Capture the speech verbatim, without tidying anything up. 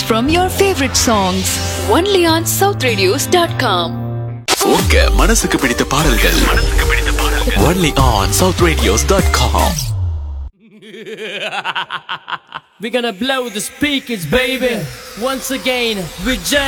from your favorite songs. Only on south radios dot com. உங்க மனசுக்கு பிடித்த பாடல்கள் only on south radios dot com. We're gonna blow the speakers, baby. Once again, with